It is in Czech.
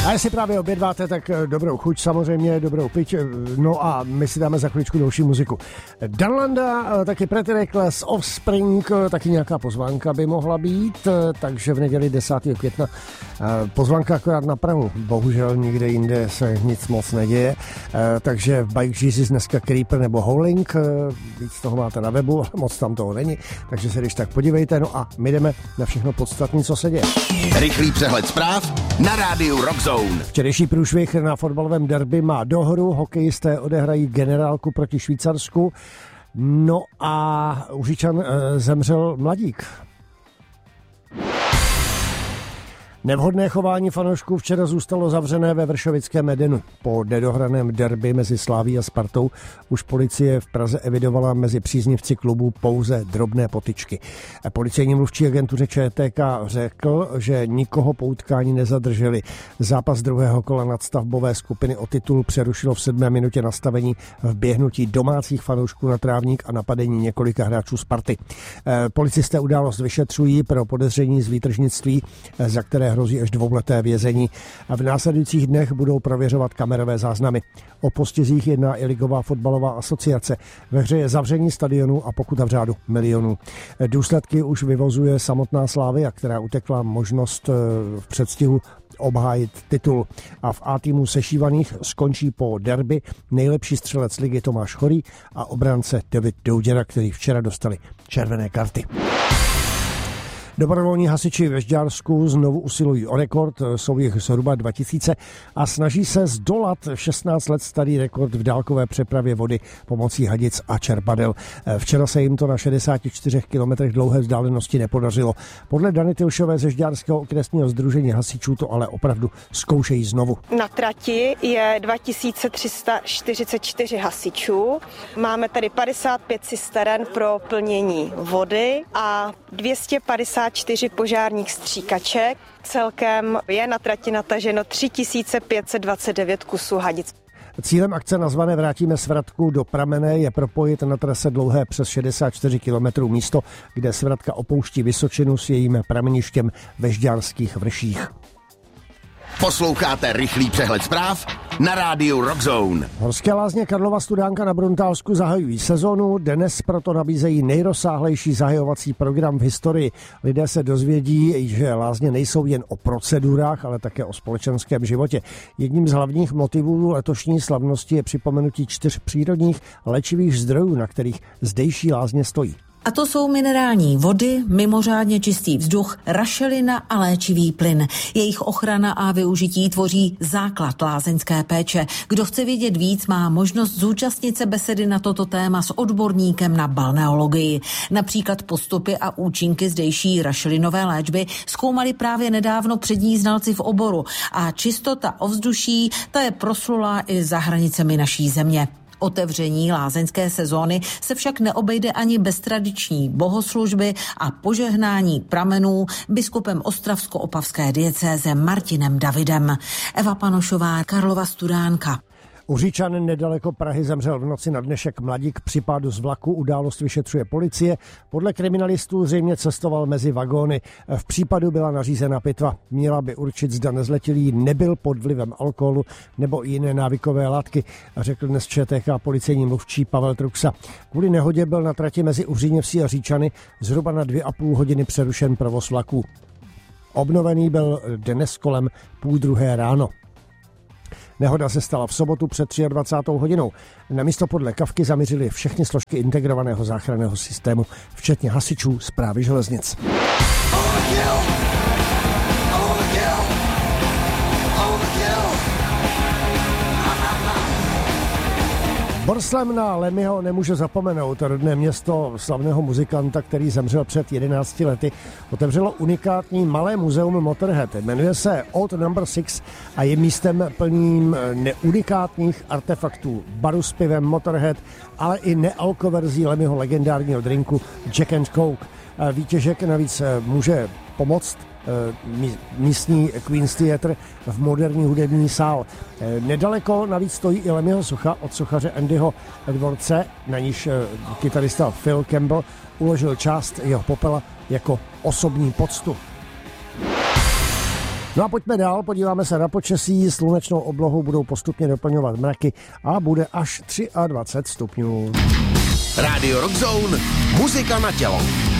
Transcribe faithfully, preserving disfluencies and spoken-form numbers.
A jestli právě obědváte, tak dobrou chuť, samozřejmě dobrou piť. No a my si dáme za chvíličku další muziku. Danlanda, taky Pretty Reckless, Offspring, taky nějaká pozvánka by mohla být, takže v neděli desátého května pozvánka akorát na Prahu. Bohužel nikde jinde se nic moc neděje, takže Bike Jesus dneska Creeper nebo Howling, víc toho máte na webu, ale moc tam toho není, takže se když tak podívejte. No a my jdeme na všechno podstatné, co se děje. Rychlý přehled zpráv na rádiu Rock Zone. Včerejší průšvih na fotbalovém derby má dohru, hokejisté odehrají generálku proti Švýcarsku, no a u Říčan e, zemřel mladík. Nevhodné chování fanoušků včera zůstalo zavřené ve Vršovickém Edenu. Po nedohraném derby mezi Slavií a Spartou už policie v Praze evidovala mezi příznivci klubu pouze drobné potyčky. Policejní mluvčí agentuře ČTK řekl, že nikoho po utkání nezadrželi. Zápas druhého kola nadstavbové skupiny o titul přerušilo v sedmé minutě nastavení v běhnutí domácích fanoušků na trávník a napadení několika hráčů Sparty. Policisté událost vyšetřují pro podezření z výtržnictví, za které hrozí až dvouleté vězení. A v následujících dnech budou prověřovat kamerové záznamy. O postizích jedná i Ligová fotbalová asociace. Ve hře je zavření stadionu a pokuta v řádu milionů. Důsledky už vyvozuje samotná Slavia, která utekla možnost v předstihu obhájit titul. A v A týmu sešívaných skončí po derby nejlepší střelec ligy Tomáš Chorý a obránce David Douděra, který včera dostali červené karty. Dobrovolní hasiči ve Žďársku znovu usilují o rekord, jsou jich zhruba dva tisíce a snaží se zdolat šestnáct let starý rekord v dálkové přepravě vody pomocí hadic a čerpadel. Včera se jim to na šedesáti čtyřech kilometrech dlouhé vzdálenosti nepodařilo. Podle Dany Tilšové ze Žďárského okresního sdružení hasičů to ale opravdu zkoušejí znovu. Na trati je dva tisíce tři sta čtyřicet čtyři hasičů. Máme tady padesát pět cisteren pro plnění vody a dvě stě padesát čtyři požárních stříkaček. Celkem je na trati nataženo tři tisíce pět set dvacet devět kusů hadic. Cílem akce nazvané Vrátíme svratku do pramene je propojit na trase dlouhé přes šedesát čtyři kilometrů místo, kde svratka opouští Vysočinu s jejím prameništěm ve Žďárských Vrších. Posloucháte rychlý přehled zpráv na rádiu Rock Zone. Horské lázně Karlova Studánka na Bruntálsku zahajují sezonu, dnes proto nabízejí nejrozsáhlejší zahajovací program v historii. Lidé se dozvědí, že lázně nejsou jen o procedurách, ale také o společenském životě. Jedním z hlavních motivů letošní slavnosti je připomenutí čtyř přírodních léčivých zdrojů, na kterých zdejší lázně stojí. A to jsou minerální vody, mimořádně čistý vzduch, rašelina a léčivý plyn. Jejich ochrana a využití tvoří základ lázeňské péče. Kdo chce vědět víc, má možnost zúčastnit se besedy na toto téma s odborníkem na balneologii. Například postupy a účinky zdejší rašelinové léčby zkoumali právě nedávno přední znalci v oboru. A čistota ovzduší, ta je proslulá i za hranicemi naší země. Otevření lázeňské sezóny se však neobejde ani bez tradiční bohoslužby a požehnání pramenů biskupem ostravsko-opavské diecéze Martinem Davidem. Eva Panošová, Karlova Studánka. U Říčan nedaleko Prahy zemřel v noci na dnešek mladík při pádu z vlaku. Událost vyšetřuje policie. Podle kriminalistů zřejmě cestoval mezi vagóny. V případu byla nařízena pitva. Měla by určit, zda nezletilý nebyl pod vlivem alkoholu nebo jiné návykové látky, řekl dnes ČTK policejní mluvčí Pavel Truxa. Kvůli nehodě byl na trati mezi Uhříněvsí a Říčany zhruba na dvě a půl hodiny přerušen provoz vlaků. Obnovený byl dnes kolem půl druhé ráno. Nehoda se stala v sobotu před dvacátou třetí hodinou. Na místo podle Kavky zamířily všechny složky integrovaného záchranného systému, včetně hasičů Správy železnic. Borslem na Lemyho nemůže zapomenout. Rodné město slavného muzikanta, který zemřel před jedenácti lety, otevřelo unikátní malé muzeum Motorhead. Jmenuje se Old Number Six a je místem plným neunikátních artefaktů. Baru s pivem Motorhead, ale i nealkoverzí Lemyho legendárního drinku Jack and Coke. Výtěžek navíc může pomoct místní Queen's Theatre v moderní hudební sál. Nedaleko navíc stojí i Lemyho socha od sochaře Andyho Edwardse, na níž kytarista Phil Campbell uložil část jeho popela jako osobní poctu. No a pojďme dál, podíváme se na počasí. Slunečnou oblohou budou postupně doplňovat mraky a bude až dvacet tři stupňů. Rádio Rock Zone, muzika na tělo.